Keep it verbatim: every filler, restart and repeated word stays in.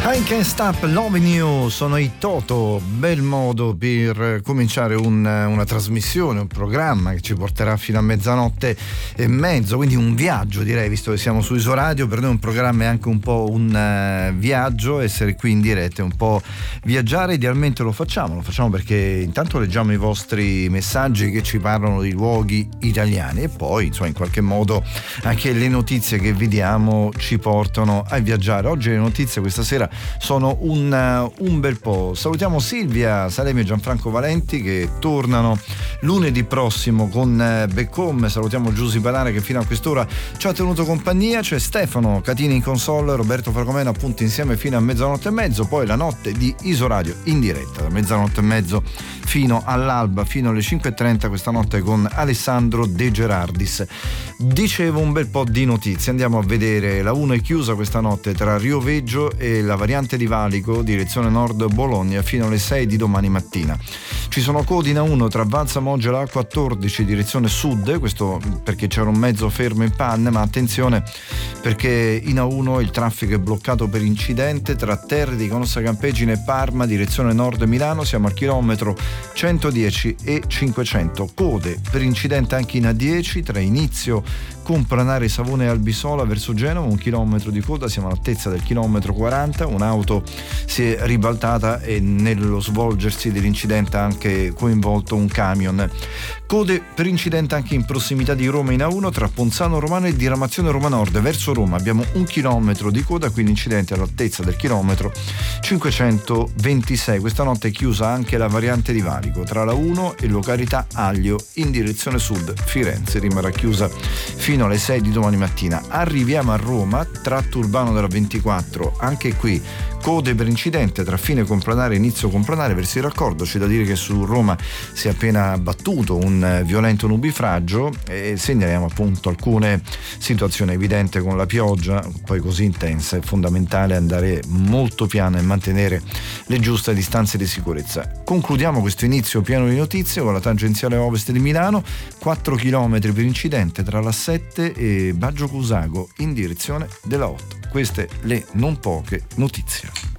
I Can't Stop Loving You sono i Toto, bel modo per cominciare un, una trasmissione, un programma che ci porterà fino a mezzanotte e mezzo, quindi un viaggio, direi, visto che siamo su Isoradio. Per noi un programma è anche un po' un uh, viaggio, essere qui in diretta è un po' viaggiare. Idealmente lo facciamo, lo facciamo perché intanto leggiamo i vostri messaggi che ci parlano di luoghi italiani e poi insomma in qualche modo anche le notizie che vediamo ci portano a viaggiare. Oggi le notizie questa sera sono un, uh, un bel po'. Salutiamo Silvia Salemi e Gianfranco Valenti che tornano lunedì prossimo con uh, Back Home. Salutiamo Giusy Palare che fino a quest'ora ci ha tenuto compagnia. C'è Stefano Catini in console, Roberto Fragomeno appunto insieme fino a mezzanotte e mezzo, poi la notte di Isoradio in diretta da mezzanotte e mezzo fino all'alba, fino alle cinque e trenta questa notte con Alessandro De Gerardis. Dicevo un bel po' di notizie, andiamo a vedere. La uno è chiusa questa notte tra Rio Veggio e la variante di Valico, direzione nord Bologna, fino alle sei di domani mattina. Ci sono codi in A uno tra Valsa Moggia A quattordici, direzione sud, questo perché c'era un mezzo fermo in panne, ma attenzione perché in A uno il traffico è bloccato per incidente tra Terre di Canossa Campegine e Parma, direzione nord Milano, siamo al chilometro centodieci e cinquecento. Code per incidente anche in A dieci tra Inizio Compranare Savone e Albisola verso Genova, un chilometro di coda, siamo all'altezza del chilometro quaranta. Un'auto si è ribaltata e nello svolgersi dell'incidente ha anche coinvolto un camion. Code per incidente anche in prossimità di Roma in A uno tra Ponzano Romano e Diramazione Roma Nord verso Roma, abbiamo un chilometro di coda, quindi incidente all'altezza del chilometro cinquecentoventisei. Questa notte è chiusa anche la variante di Valico tra la uno e località Aglio in direzione sud, Firenze rimarrà chiusa fino alle sei di domani mattina. Arriviamo a Roma, tratto urbano della ventiquattro, anche qui code per incidente tra fine Compranare e inizio Compranare verso il raccordo. C'è da dire che su Roma si è appena abbattuto un violento nubifragio e segnaliamo appunto alcune situazioni. Evidente con la pioggia poi così intensa è fondamentale andare molto piano e mantenere le giuste distanze di sicurezza. Concludiamo questo inizio pieno di notizie con la tangenziale ovest di Milano, quattro chilometri per incidente tra la sette e Baggio Cusago in direzione della otto. Queste le non poche notizie.